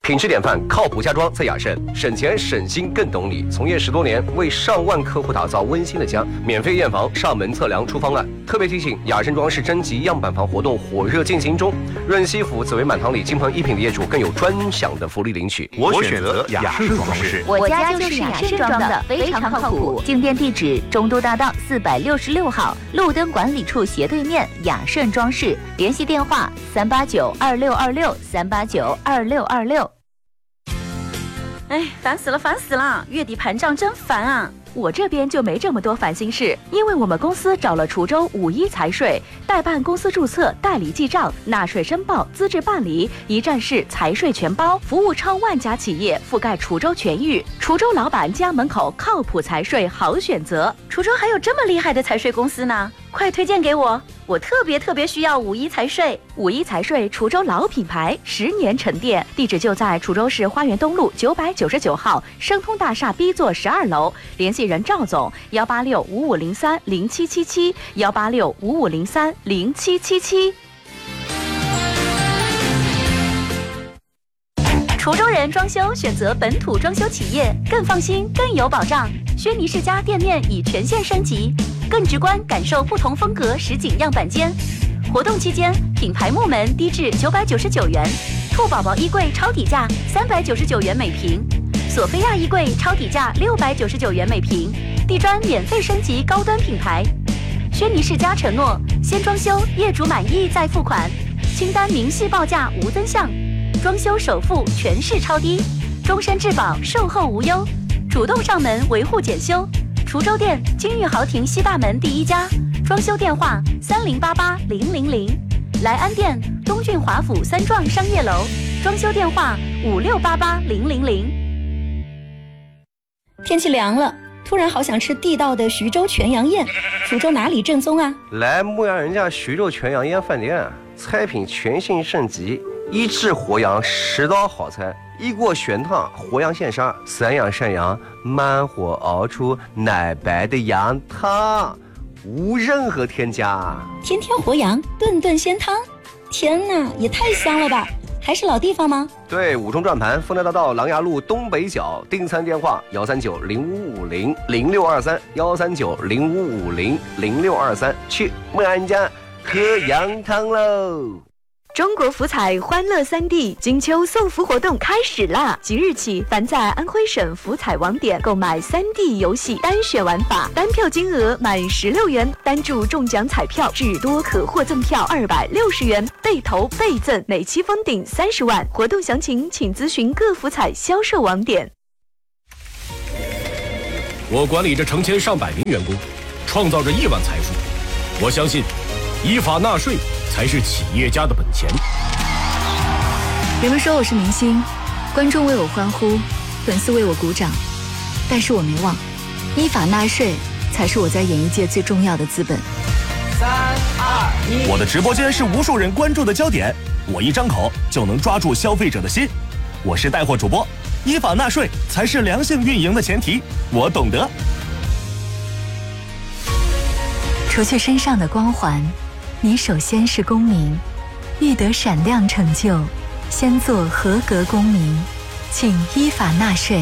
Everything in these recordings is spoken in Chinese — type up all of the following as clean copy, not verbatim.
品质典范，靠谱家装在雅盛，省钱省心更懂你。从业10多年，为上万客户打造温馨的家，免费验房、上门测量出方案。特别提醒，雅盛装饰征集样板房活动火热进行中，润西府紫薇满堂里金鹏一品的业主更有专享的福利领取。 我选择雅盛装饰， 我家就是雅盛装的，非常靠谱。进店地址：中都大道466号，路灯管理处斜对面，雅盛装饰。联系电话：3892626，3892626。 哎，烦死了！月底盘账真烦啊！我这边就没这么多烦心事，因为我们公司找了滁州51财税，代办公司注册、代理记账、纳税申报、资质办理，一站式财税全包，服务超万家企业，覆盖滁州全域。滁州老板家门口靠谱财税好选择。滁州还有这么厉害的财税公司呢？快推荐给我！我特别需要51财税。51财税，滁州老品牌，10年沉淀，地址就在滁州市花园东路999号生通大厦 B 座12楼。联系人赵总：18655030777，18655030777。滁州人装修选择本土装修企业，更放心，更有保障。轩尼诗家店面已全线升级，更直观感受不同风格实景样板间。活动期间，品牌木门低至999元，兔宝宝衣柜超底价399元每平，索菲亚衣柜超底价699元每平，地砖免费升级高端品牌。轩尼诗家承诺，先装修，业主满意再付款，清单明细报价无增项，装修首付全市超低，终身质保，售后无忧，主动上门维护检修。滁州店金玉豪庭西大门第1家，装修电话30880000，莱安店东郡华府3幢商业楼，装修电话56880000。 天气凉了，突然好想吃地道的徐州全羊宴，滁州哪里正宗啊？ 来牧羊人家徐州全羊宴饭店，菜品全新升级，一制活羊10道好菜，一锅玄汤，活羊现杀，3样山羊，慢火熬出奶白的羊汤，无任何添加。 天天活羊，顿顿鲜汤，天哪，也太香了吧！还是老地方吗？ 对，五中转盘，丰德大道琅琊路东北角，订餐电话13905500623，13905500623，去牧羊人家喝羊汤喽。 中国福彩欢乐3D金秋送福活动开始啦！即日起，凡在安徽省福彩网点购买3D 游戏单选玩法，单票金额满16元，单注中奖彩票至多可获赠票260元，被投倍赠，每期封顶30万。活动详情请咨询各福彩销售网点。 我管理着成千上百名员工，创造着亿万财富。我相信，依法纳税才是企业家的本钱。 人们说我是明星，观众为我欢呼，粉丝为我鼓掌，但是我没忘，依法纳税才是我在演艺界最重要的资本。 3、2、1，我的直播间是无数人关注的焦点，我一张口就能抓住消费者的心。我是带货主播，依法纳税才是良性运营的前提，我懂得。 除去身上的光环，你首先是公民，欲得闪亮成就，先做合格公民，请依法纳税。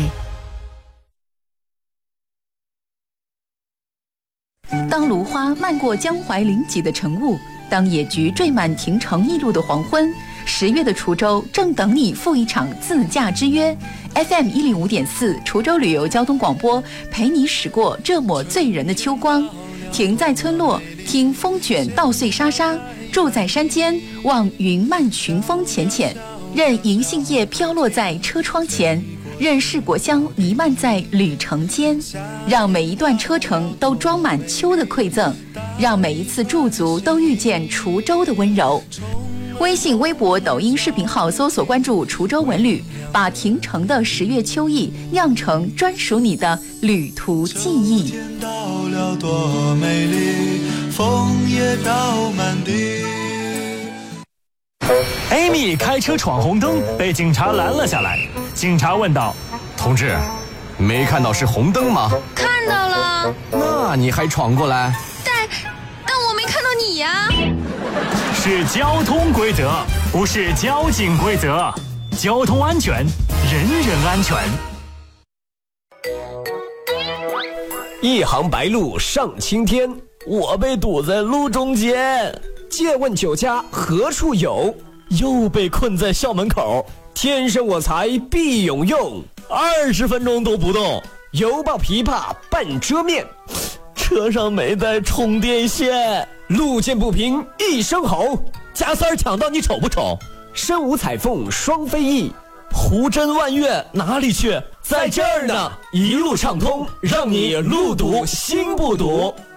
当芦花漫过江淮临济的晨雾，当野菊缀满亭城驿路的黄昏，10月的滁州正等你赴一场自驾之约。FM 105.4滁州旅游交通广播，陪你驶过这抹醉人的秋光。停在村落，听风卷稻穗沙沙；住在山间，望云漫群峰浅浅。任银杏叶飘落在车窗前，任世果香弥漫在旅程间。让每一段车程都装满秋的馈赠，让每一次驻足都遇见滁州的温柔。微信、微博、抖音视频号搜索关注滁州文旅，把亭城的10月秋意酿成专属你的旅途记忆。 到了多美丽，枫叶飘满地。 Amy 开车闯红灯，被警察拦了下来。警察问道：“同志，没看到是红灯吗？” 看到了。 那你还闯过来？ 但我没看到你呀。 是交通规则，不是交警规则。 交通安全，人人安全。 一行白鹭上青天，我被堵在路中间。借问酒家何处有？又被困在校门口。天生我材必有用，20分钟都不动，犹抱琵琶半遮面。车上没带充电线，路见不平一声吼。加塞抢到你丑不丑？身无彩凤双飞翼，胡真万月哪里去？在这儿呢，一路畅通，让你路堵心不堵。